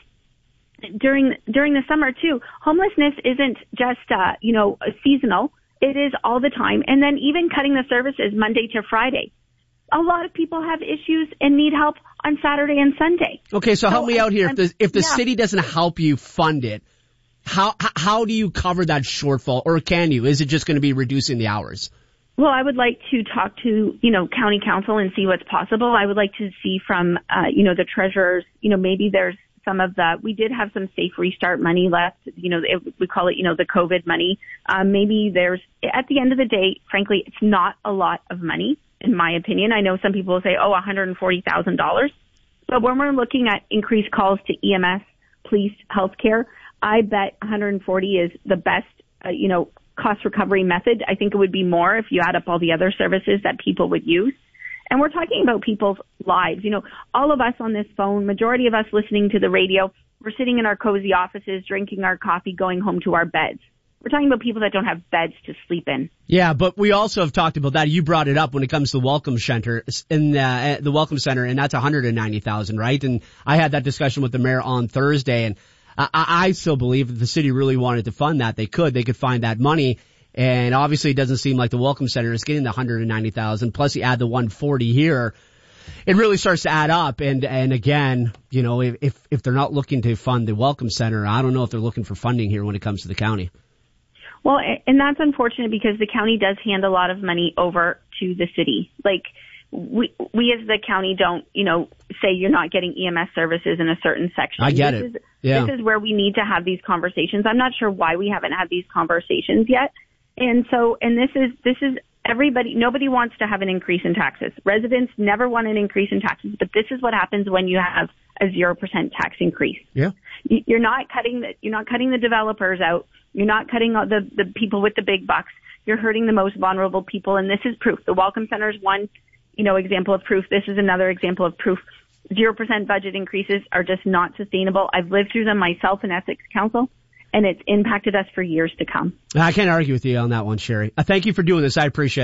during during the summer too. Homelessness isn't just uh, you know seasonal. It is all the time. And then even cutting the services Monday to Friday. A lot of people have issues and need help on Saturday and Sunday. Okay, so, so help me out here. I'm, if the, if the yeah. city doesn't help you fund it, how how do you cover that shortfall? Or can you? Is it just going to be reducing the hours? Well, I would like to talk to, you know, county council and see what's possible. I would like to see from, uh, you know, the treasurers, you know, maybe there's some of the, we did have some safe restart money left, you know, it, we call it, you know, the COVID money. Um, maybe there's, at the end of the day, frankly, it's not a lot of money, in my opinion. I know some people will say, oh, one hundred forty thousand dollars. But when we're looking at increased calls to E M S, police, healthcare, I bet one hundred forty is the best, uh, you know, cost recovery method. I think it would be more if you add up all the other services that people would use. And we're talking about people's lives. You know, all of us on this phone, majority of us listening to the radio, we're sitting in our cozy offices, drinking our coffee, going home to our beds. We're talking about people that don't have beds to sleep in. Yeah, but we also have talked about that. You brought it up when it comes to the Welcome Center, in uh, the Welcome Center, and that's one hundred ninety thousand, right? And I had that discussion with the mayor on Thursday, and I, I still believe if the city really wanted to fund that, they could. They could find that money. And obviously it doesn't seem like the Welcome Center is getting the one hundred ninety thousand. Plus you add the one hundred forty here. It really starts to add up. And, and again, you know, if, if they're not looking to fund the Welcome Center, I don't know if they're looking for funding here when it comes to the county. Well, and that's unfortunate because the county does hand a lot of money over to the city. Like, we, we as the county don't, you know, say you're not getting E M S services in a certain section. I get this it. Is, yeah. This is where we need to have these conversations. I'm not sure why we haven't had these conversations yet. And so, and this is, this is everybody, nobody wants to have an increase in taxes. Residents never want an increase in taxes, but this is what happens when you have a zero percent tax increase. Yeah. You're not cutting the, you're not cutting the developers out. You're not cutting the, the people with the big bucks. You're hurting the most vulnerable people. And this is proof. The Welcome Center is one, you know, example of proof. This is another example of proof. Zero percent budget increases are just not sustainable. I've lived through them myself in Essex Council, and it's impacted us for years to come. I can't argue with you on that one, Sherry. Uh, thank you for doing this. I appreciate it.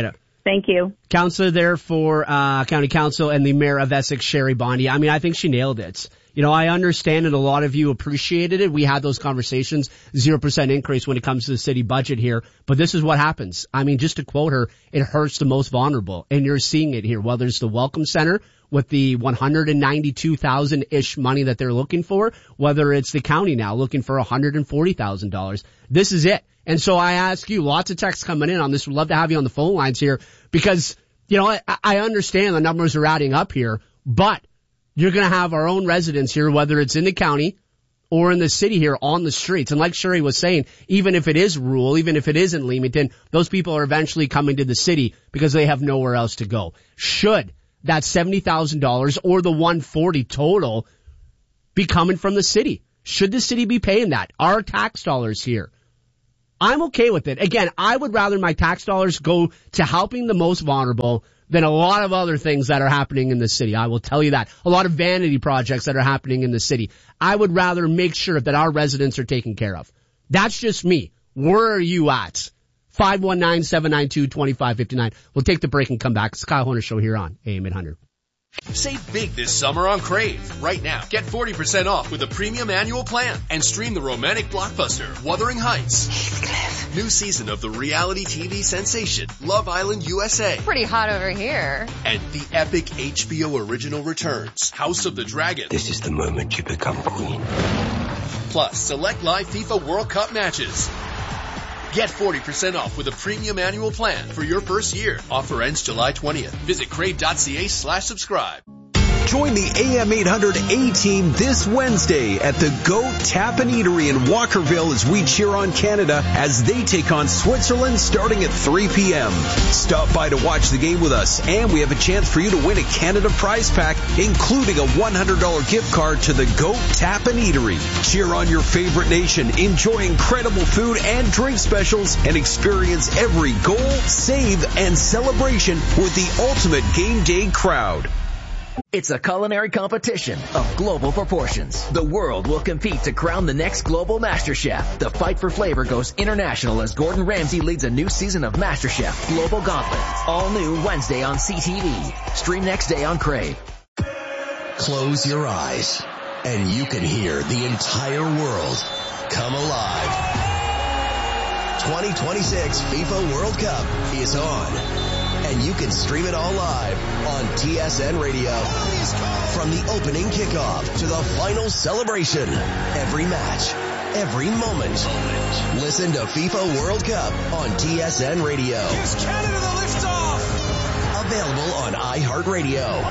Thank you. Counselor there for uh County Council and the Mayor of Essex, Sherry Bondi. I mean, I think she nailed it. You know, I understand and a lot of you appreciated it. We had those conversations, zero percent increase when it comes to the city budget here. But this is what happens. I mean, just to quote her, it hurts the most vulnerable. And you're seeing it here, whether it's the Welcome Center with the one hundred ninety-two thousand-ish money that they're looking for, whether it's the county now looking for one hundred forty thousand dollars. This is it. And so I ask you, lots of texts coming in on this. We'd love to have you on the phone lines here because, you know, I, I understand the numbers are adding up here, but you're going to have our own residents here, whether it's in the county or in the city here on the streets. And like Sherry was saying, even if it is rural, even if it isn't Leamington, those people are eventually coming to the city because they have nowhere else to go. Should that seventy thousand dollars or the one hundred forty total be coming from the city? Should the city be paying that? Our tax dollars here. I'm okay with it. Again, I would rather my tax dollars go to helping the most vulnerable than a lot of other things that are happening in the city. I will tell you that. A lot of vanity projects that are happening in the city. I would rather make sure that our residents are taken care of. That's just me. Where are you at? five one nine, seven nine two, two five five nine. We'll take the break and come back. It's the Kyle Horner Show here on A M eight hundred. Save big this summer on Crave. Right now, get forty percent off with a premium annual plan and stream the romantic blockbuster Wuthering Heights. Heathcliff. New season of the reality T V sensation Love Island U S A. Pretty hot over here. And the epic H B O original returns House of the Dragon. This is the moment you become queen. Plus, select live FIFA World Cup matches. Get forty percent off with a premium annual plan for your first year. Offer ends July twentieth. Visit crave.ca slash subscribe. Join the A M eight hundred A-Team this Wednesday at the Goat Tap and Eatery in Walkerville as we cheer on Canada as they take on Switzerland starting at three p.m. Stop by to watch the game with us, and we have a chance for you to win a Canada prize pack, including a one hundred dollars gift card to the Goat Tap and Eatery. Cheer on your favorite nation, enjoy incredible food and drink specials, and experience every goal, save, and celebration with the ultimate game day crowd. It's a culinary competition of global proportions. The world will compete to crown the next global master chef. The fight for flavor goes international as Gordon Ramsay leads a new season of MasterChef Global Gauntlet. All new Wednesday on C T V. Stream next day on Crave. Close your eyes and you can hear the entire world come alive. twenty twenty-six FIFA World Cup is on. And you can stream it all live on T S N Radio. From the opening kickoff to the final celebration, every match, every moment. Listen to FIFA World Cup on T S N Radio. Here's Canada the liftoff. Available on iHeartRadio.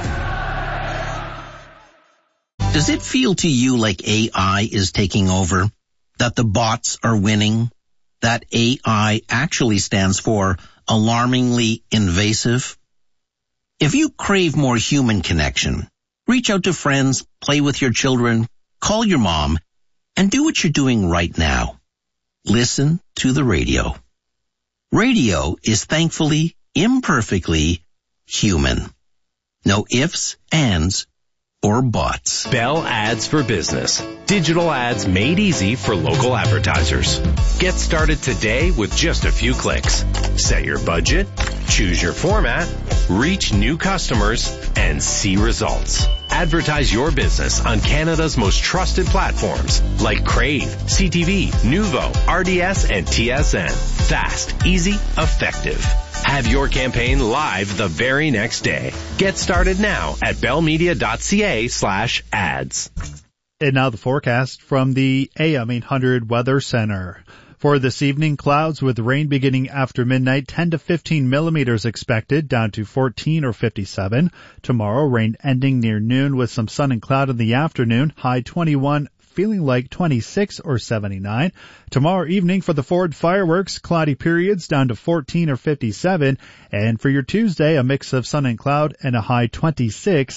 Does it feel to you like A I is taking over? That the bots are winning? That A I actually stands for alarmingly invasive? If you crave more human connection, reach out to friends, play with your children, call your mom, and do what you're doing right now. Listen to the radio. Radio is thankfully, imperfectly human. No ifs, ands, or buts. Bell Ads for Business. Digital ads made easy for local advertisers. Get started today with just a few clicks. Set your budget, choose your format, reach new customers, and see results. Advertise your business on Canada's most trusted platforms like Crave, C T V, Nuvo, R D S, and T S N. Fast, easy, effective. Have your campaign live the very next day. Get started now at bellmedia.ca slash ads. And now the forecast from the A M eight hundred Weather Center. For this evening, clouds with rain beginning after midnight, ten to fifteen millimeters expected, down to fourteen or fifty-seven. Tomorrow, rain ending near noon with some sun and cloud in the afternoon, high twenty-one, feeling like twenty-six or seventy-nine. Tomorrow evening for the Ford fireworks, cloudy periods down to fourteen or fifty-seven. And for your Tuesday, a mix of sun and cloud and a high twenty-six.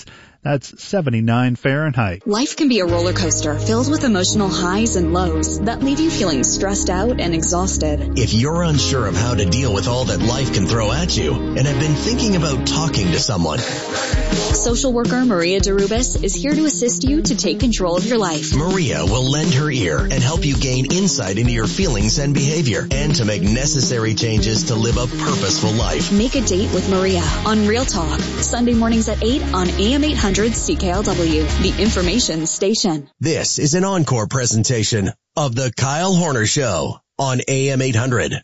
That's seventy-nine Fahrenheit. Life can be a roller coaster filled with emotional highs and lows that leave you feeling stressed out and exhausted. If you're unsure of how to deal with all that life can throw at you and have been thinking about talking to someone, social worker Maria Derubis is here to assist you to take control of your life. Maria will lend her ear and help you gain insight into your feelings and behavior and to make necessary changes to live a purposeful life. Make a date with Maria on Real Talk, Sunday mornings at eight on A M eight hundred C K L W, the information station. This is an encore presentation of The Kyle Horner Show on A M eight hundred.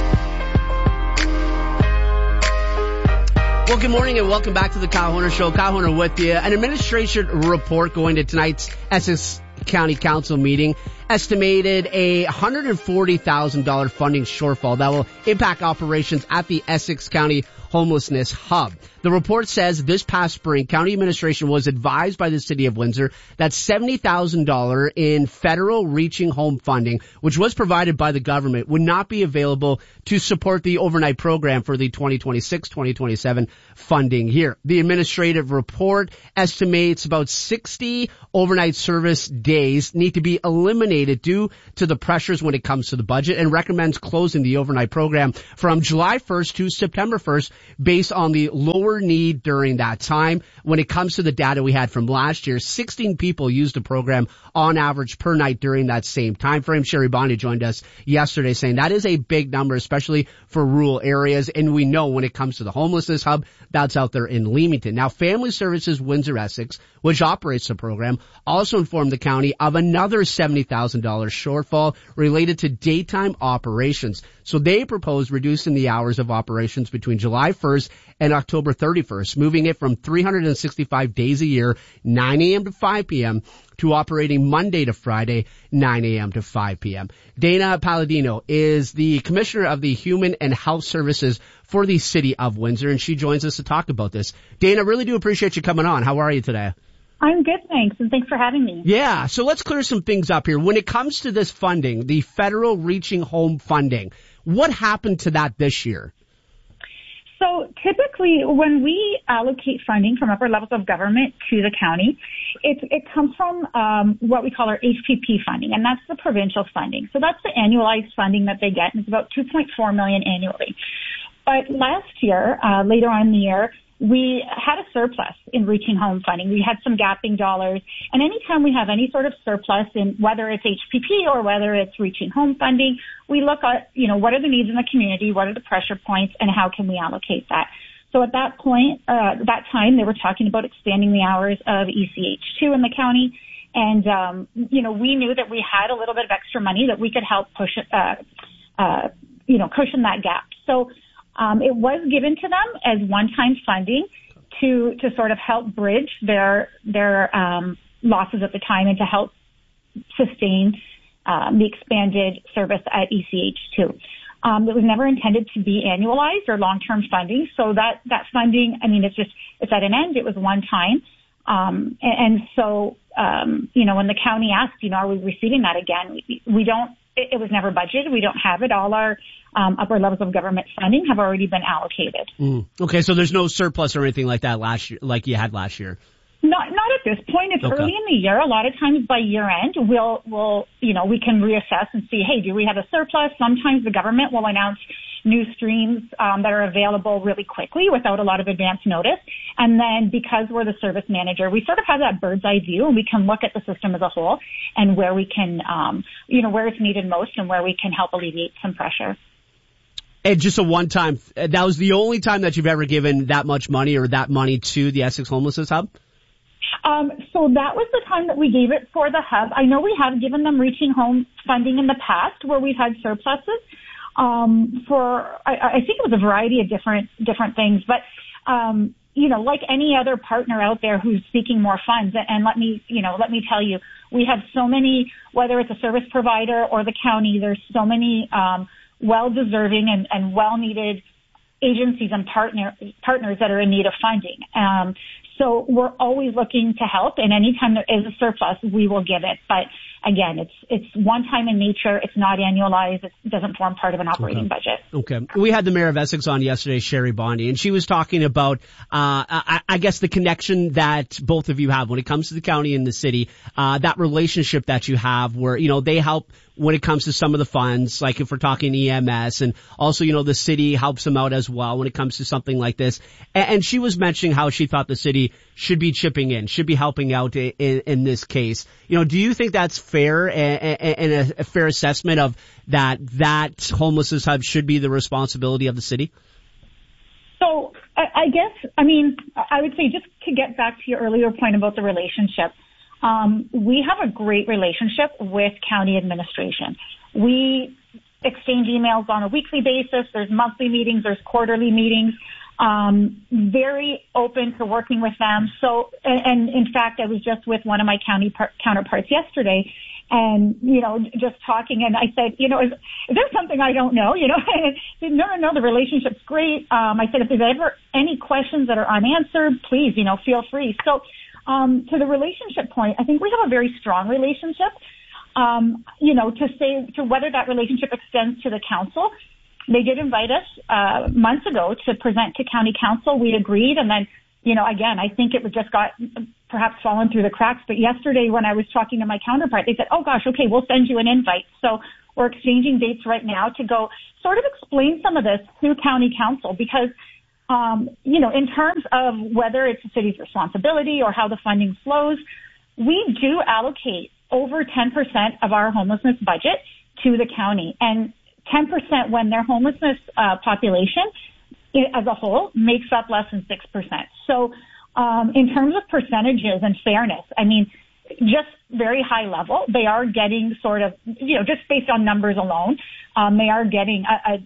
Well, good morning and welcome back to The Kyle Horner Show. Kyle Horner with you. An administration report going to tonight's Essex County Council meeting estimated a one hundred forty thousand dollars funding shortfall that will impact operations at the Essex County Homelessness Hub. The report says this past spring, county administration was advised by the city of Windsor that seventy thousand dollars in federal Reaching Home funding, which was provided by the government, would not be available to support the overnight program for the twenty twenty-six twenty twenty-seven funding year. The administrative report estimates about sixty overnight service days need to be eliminated due to the pressures when it comes to the budget and recommends closing the overnight program from July first to September first based on the lower need during that time. When it comes to the data we had from last year, sixteen people used the program on average per night during that same time frame. Sherry Bondi joined us yesterday saying that is a big number, especially for rural areas. And we know when it comes to the homelessness hub, that's out there in Leamington. Now, Family Services Windsor Essex, which operates the program, also informed the county of another seventy thousand dollars shortfall related to daytime operations. So they proposed reducing the hours of operations between July first and October thirty-first, moving it from three hundred sixty-five days a year, nine a.m. to five p.m., to operating Monday to Friday, nine a.m. to five p.m. Dana Palladino is the Commissioner of the Human and Health Services for the City of Windsor, and she joins us to talk about this. Dana, really do appreciate you coming on. How are you today? I'm good, thanks, and thanks for having me. Yeah, so let's clear some things up here. When it comes to this funding, the federal Reaching Home funding, what happened to that this year? So typically when we allocate funding from upper levels of government to the county, it, it comes from um, what we call our H P P funding, and that's the provincial funding. So that's the annualized funding that they get, and it's about two point four million dollars annually. But last year, uh, later on in the year, we had a surplus in Reaching Home funding. We had some gapping dollars. And anytime we have any sort of surplus in whether it's H P P or whether it's Reaching Home funding, we look at, you know, what are the needs in the community, what are the pressure points, and how can we allocate that. So at that point, uh, that time, they were talking about expanding the hours of E C H two in the county. And, um, you know, we knew that we had a little bit of extra money that we could help push, uh, uh, you know, cushion that gap. So, Um, it was given to them as one-time funding to to sort of help bridge their their um, losses at the time and to help sustain um, the expanded service at E C H two. Um, it was never intended to be annualized or long-term funding, so that that funding, I mean, it's just it's at an end. It was one time, um, and, and so um, you know, when the county asked, you know, are we receiving that again? We, we don't. It, it was never budgeted. We don't have it. All our um, upper levels of government funding have already been allocated. Mm. Okay, so there's no surplus or anything like that last year, like you had last year. Not not at this point. It's Okay. early in the year. A lot of times by year end, we'll we'll you know we can reassess and see, hey, do we have a surplus? Sometimes the government will announce new streams um, that are available really quickly without a lot of advance notice. And then because we're the service manager, we sort of have that bird's eye view, and we can look at the system as a whole and where we can um, you know where it's needed most and where we can help alleviate some pressure. And just a one-time, that was the only time that you've ever given that much money or that money to the Essex Homelessness Hub? Um, so that was the time that we gave it for the hub. I know we have given them Reaching Home funding in the past where we've had surpluses um, for, I, I think it was a variety of different different things. But, um, you know, like any other partner out there who's seeking more funds, and let me, you know, let me tell you, we have so many, whether it's a service provider or the county, there's so many um, well-deserving and, and well-needed agencies and partner, partners that are in need of funding. Um, so we're always looking to help, and anytime there is a surplus, we will give it. But again, it's it's one time in nature. It's not annualized. It doesn't form part of an operating okay. budget. Okay. We had the mayor of Essex on yesterday, Sherry Bondi, and she was talking about, uh, I, I guess the connection that both of you have when it comes to the county and the city, uh, that relationship that you have where, you know, they help when it comes to some of the funds, like if we're talking E M S, and also, you know, the city helps them out as well when it comes to something like this. And, and she was mentioning how she thought the city should be chipping in, should be helping out in, in, in this case. You know, do you think that's fair and, and a, a fair assessment of that, that homelessness hub should be the responsibility of the city? So I, I guess, I mean, I would say just to get back to your earlier point about the relationship, Um, we have a great relationship with county administration. We exchange emails on a weekly basis. There's monthly meetings. There's quarterly meetings. Um, very open to working with them. So, and, and in fact, I was just with one of my county par- counterparts yesterday, and you know, just talking. And I said, you know, is, is there something I don't know? You know, and said, no, no, no. The relationship's great. Um, I said, if there's ever any questions that are unanswered, please, you know, feel free. So. Um, to the relationship point, I think we have a very strong relationship. Um, you know, to say, to whether that relationship extends to the council, they did invite us, uh, months ago to present to county council. We agreed. And then, you know, again, I think it was just got perhaps fallen through the cracks. But yesterday when I was talking to my counterpart, they said, oh gosh, okay, we'll send you an invite. So we're exchanging dates right now to go sort of explain some of this to county council because Um, you know, in terms of whether it's the city's responsibility or how the funding flows, we do allocate over ten percent of our homelessness budget to the county, and ten percent when their homelessness uh, population as a whole makes up less than six percent. So um, in terms of percentages and fairness, I mean, just very high level, they are getting sort of, you know, just based on numbers alone, um, they are getting a, a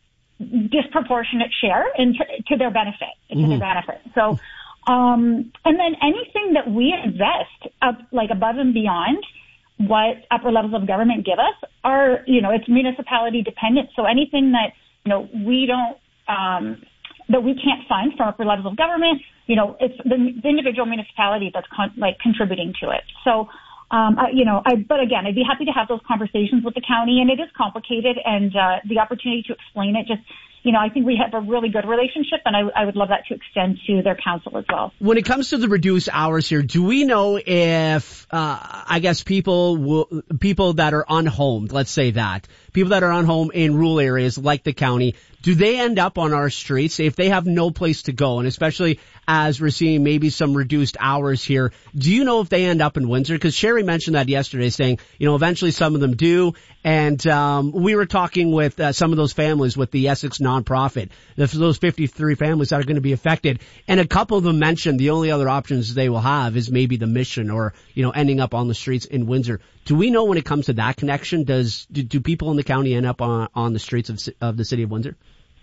disproportionate share in t- to their benefit, to mm-hmm. their benefit. So, um, and then anything that we invest up, like above and beyond what upper levels of government give us are, you know, it's municipality dependent. So anything that, you know, we don't, um, that we can't fund from upper levels of government, you know, it's the, the individual municipality that's con- like contributing to it. So, Um, uh, you know, I, but again, I'd be happy to have those conversations with the county, and it is complicated, and uh, the opportunity to explain it just, you know, I think we have a really good relationship, and I, I would love that to extend to their council as well. When it comes to the reduced hours here, do we know if, uh, I guess people will, people that are unhomed, let's say that, people that are unhomed in rural areas like the county, do they end up on our streets if they have no place to go? And especially as we're seeing maybe some reduced hours here, do you know if they end up in Windsor? Because Sherry mentioned that yesterday, saying, you know, eventually some of them do. And um, we were talking with uh, some of those families with the Essex nonprofit, those fifty-three families that are going to be affected. And a couple of them mentioned the only other options they will have is maybe the Mission or, you know, ending up on the streets in Windsor. Do we know when it comes to that connection? Does do, do people in the county end up on, on the streets of, of the city of Windsor?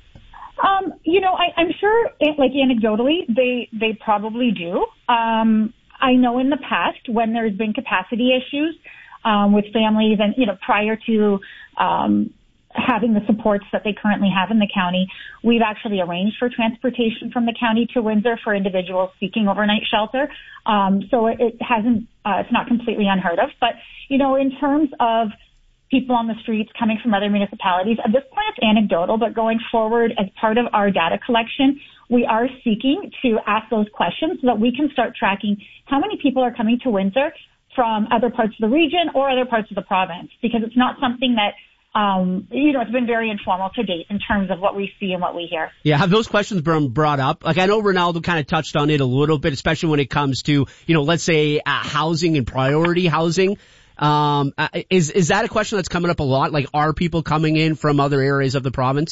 Um, you know, I, I'm sure, like anecdotally, they they probably do. Um, I know in the past when there's been capacity issues um, with families, and you know, prior to um, having the supports that they currently have in the county, we've actually arranged for transportation from the county to Windsor for individuals seeking overnight shelter. Um, so it, it hasn't, uh, it's not completely unheard of. But you know, in terms of people on the streets coming from other municipalities. At this point, it's anecdotal, but going forward as part of our data collection, we are seeking to ask those questions so that we can start tracking how many people are coming to Windsor from other parts of the region or other parts of the province, because it's not something that, um, you know, it's been very informal to date in terms of what we see and what we hear. Yeah, have those questions been brought up? Like, I know Ronaldo kind of touched on it a little bit, especially when it comes to, you know, let's say uh, housing and priority housing. Um, is, is that a question that's coming up a lot? Like, are people coming in from other areas of the province?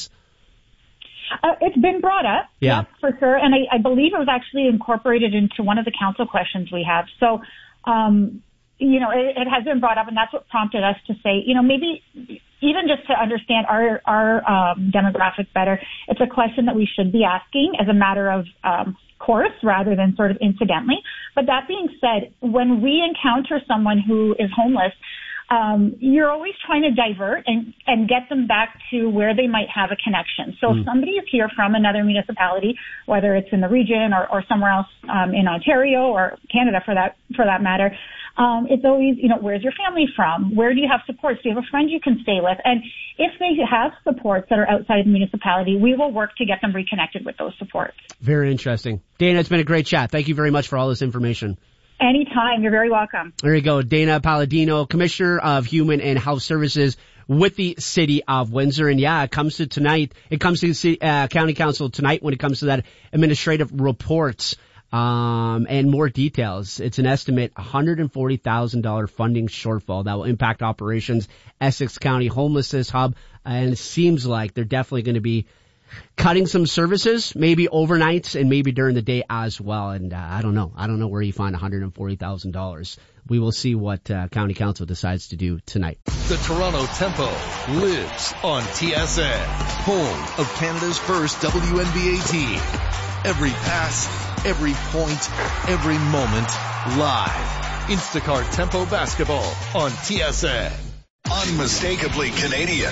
Uh, it's been brought up. Yeah. Yes, for sure. And I, I believe it was actually incorporated into one of the council questions we have. So, um, you know, it, it has been brought up, and that's what prompted us to say, you know, maybe even just to understand our, our, um, demographic better, it's a question that we should be asking as a matter of, um, course rather than sort of incidentally. But that being said, when we encounter someone who is homeless, um, you're always trying to divert and, and get them back to where they might have a connection. So mm. if somebody is here from another municipality, whether it's in the region or, or somewhere else um, in Ontario or Canada for that for that matter, Um, it's always, you know, where's your family from? Where do you have supports? Do you have a friend you can stay with? And if they have supports that are outside the municipality, we will work to get them reconnected with those supports. Very interesting. Dana, it's been a great chat. Thank you very much for all this information. Anytime. You're very welcome. There you go. Dana Palladino, Commissioner of Human and Health Services with the City of Windsor. And yeah, it comes to tonight. It comes to the city, uh, County Council tonight when it comes to that administrative reports. Um, and more details. It's an estimate one hundred forty thousand dollars funding shortfall that will impact operations, Essex County Homelessness Hub. And it seems like they're definitely going to be cutting some services, maybe overnights and maybe during the day as well. And uh, I don't know. I don't know where you find one hundred forty thousand dollars. We will see what uh, County Council decides to do tonight. The Toronto Tempo lives on T S N, home of Canada's first W N B A team. Every pass, every point, every moment, live. Instacart Tempo Basketball on T S N. Unmistakably Canadian.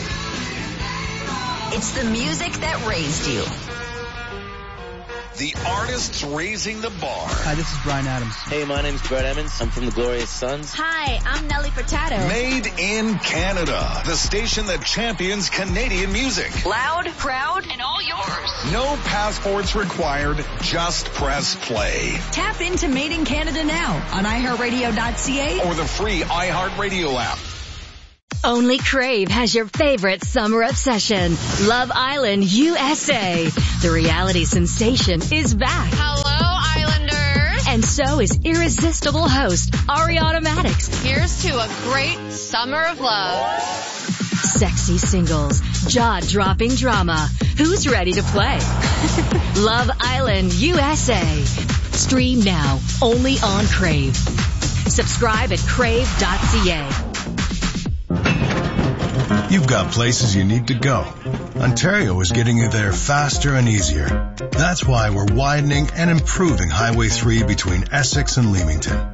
It's the music that raised you. The artists raising the bar. Hi, this is Bryan Adams. Hey, my name's Brett Emmons. I'm from the Glorious Sons. Hi, I'm Nelly Furtado. Made in Canada. The station that champions Canadian music. Loud, proud, and all yours. No passports required. Just press play. Tap into Made in Canada now on i heart radio dot c a or the free iHeartRadio app. Only Crave has your favorite summer obsession, Love Island U S A. The reality sensation is back. Hello, Islanders. And so is irresistible host Ariana Maddox. Here's to a great summer of love. Sexy singles, jaw-dropping drama. Who's ready to play? Love Island U S A. Stream now, only on Crave. Subscribe at crave dot c a. You've got places you need to go. Ontario is getting you there faster and easier. That's why we're widening and improving Highway three between Essex and Leamington.